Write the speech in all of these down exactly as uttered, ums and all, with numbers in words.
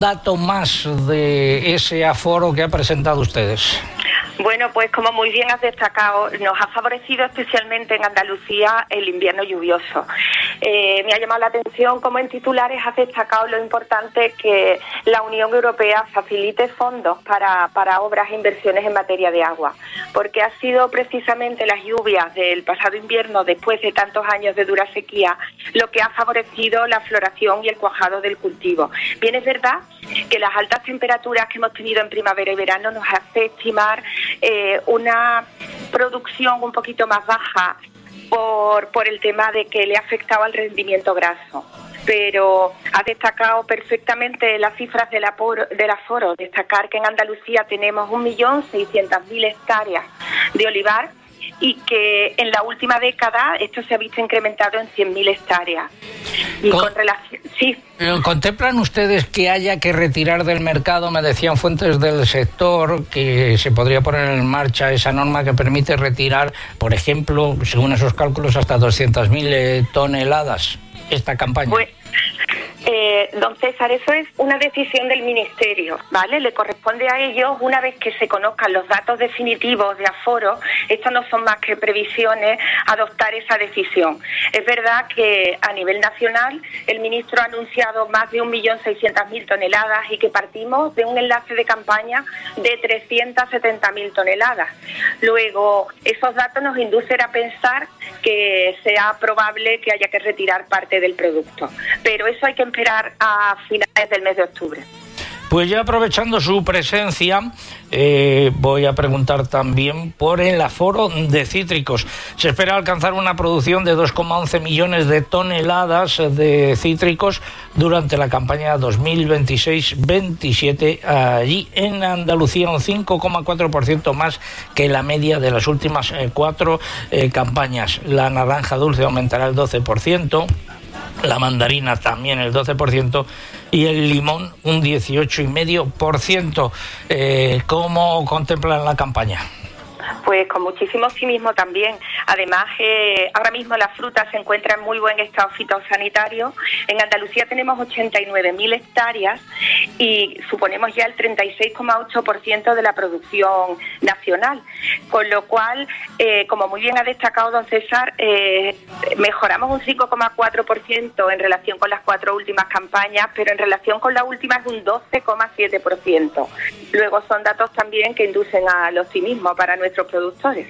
dato más de ese aforo que ha presentado ustedes. Bueno, pues como muy bien has destacado, nos ha favorecido especialmente en Andalucía el invierno lluvioso. Eh, me ha llamado la atención como en titulares has destacado lo importante que la Unión Europea facilite fondos para, para obras e inversiones en materia de agua, porque ha sido precisamente las lluvias del pasado invierno, después de tantos años de dura sequía, lo que ha favorecido la floración y el cuajado del cultivo. Bien, es verdad que las altas temperaturas que hemos tenido en primavera y verano nos hace estimar eh, una producción un poquito más baja por, por el tema de que le ha afectado al rendimiento graso. Pero ha destacado perfectamente las cifras del aforo, del aforo. Destacar que en Andalucía tenemos un millón seiscientas mil hectáreas de olivar y que en la última década esto se ha visto incrementado en cien mil hectáreas. Y con, con relación, sí. ¿Contemplan ustedes que haya que retirar del mercado? Me decían fuentes del sector que se podría poner en marcha esa norma que permite retirar, por ejemplo, según esos cálculos, hasta doscientas mil eh, toneladas esta campaña. Pues, Eh, don César, eso es una decisión del Ministerio, ¿vale? Le corresponde a ellos, una vez que se conozcan los datos definitivos de aforo, estas no son más que previsiones, adoptar esa decisión. Es verdad que a nivel nacional el ministro ha anunciado más de un millón seiscientas mil toneladas y que partimos de un enlace de campaña de trescientas setenta mil toneladas. Luego, esos datos nos inducen a pensar que sea probable que haya que retirar parte del producto, pero eso hay que esperar a finales del mes de octubre. Pues ya aprovechando su presencia, eh, voy a preguntar también por el aforo de cítricos. Se espera alcanzar una producción de dos coma once millones de toneladas de cítricos durante la campaña dos mil veintiséis veintisiete, allí en Andalucía, un cinco coma cuatro por ciento más que la media de las últimas eh, cuatro eh, campañas. La naranja dulce aumentará el doce por ciento. La mandarina también el doce por ciento y el limón un dieciocho coma cinco por ciento. Eh, ¿Cómo contemplan la campaña? Pues con muchísimo optimismo también. Además, eh, ahora mismo la fruta se encuentra en muy buen estado fitosanitario. En Andalucía tenemos ochenta y nueve mil hectáreas y suponemos ya el treinta y seis coma ocho por ciento de la producción nacional. Con lo cual, eh, como muy bien ha destacado don César, eh, mejoramos un cinco coma cuatro por ciento en relación con las cuatro últimas campañas, pero en relación con la última es un doce coma siete por ciento. Luego son datos también que inducen al optimismo para nuestros productores.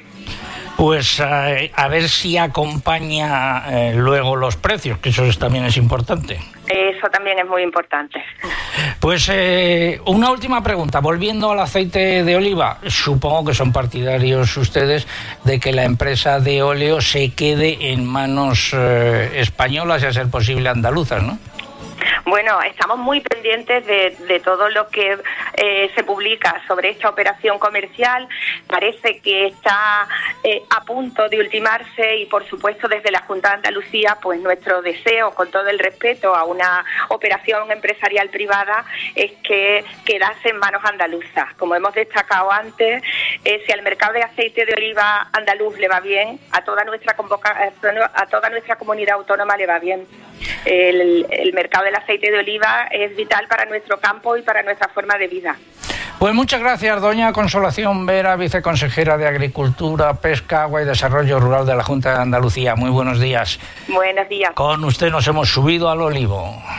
Pues eh, a ver si acompaña eh, luego los precios, que eso es, también es importante. Eso también es muy importante. Pues eh, una última pregunta, volviendo al aceite de oliva. Supongo que son partidarios ustedes de que la empresa de óleo se quede en manos eh, españolas y a ser posible andaluzas, ¿no? Bueno, estamos muy pendientes de, de todo lo que eh, se publica sobre esta operación comercial. Parece que está eh, a punto de ultimarse y, por supuesto, desde la Junta de Andalucía, pues nuestro deseo, con todo el respeto a una operación empresarial privada, es que quedase en manos andaluzas. Como hemos destacado antes, eh, si al mercado de aceite de oliva andaluz le va bien, a toda nuestra convoca- a toda nuestra comunidad autónoma le va bien. El, el mercado del aceite de oliva es vital para nuestro campo y para nuestra forma de vida. Pues muchas gracias, doña Consolación Vera, viceconsejera de Agricultura, Pesca, Agua y Desarrollo Rural de la Junta de Andalucía. Muy buenos días. Buenos días. Con usted nos hemos subido al olivo.